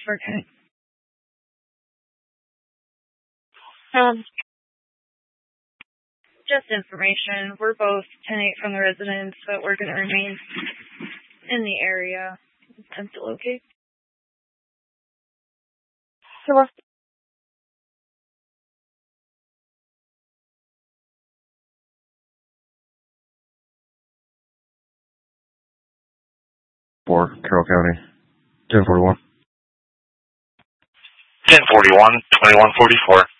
Okay. Just information. We're both 10-8 from the residence, but we're going to remain in the area until locate. Sure. 4, Carroll County. 1041. 1041, 2144.